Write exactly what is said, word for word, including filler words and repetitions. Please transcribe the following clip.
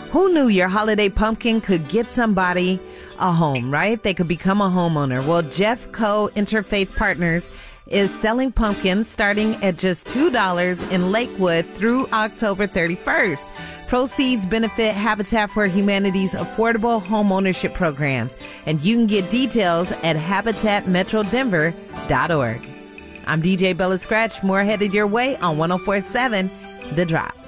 Who knew your holiday pumpkin could get somebody a home, right? They could become a homeowner. Well, Jeffco Interfaith Partners is selling pumpkins starting at just two dollars in Lakewood through October thirty-first. Proceeds benefit Habitat for Humanity's affordable home ownership programs, and you can get details at habitat metro denver dot org. I'm D J Bella Scratch. More headed your way on one oh four point seven The Drop.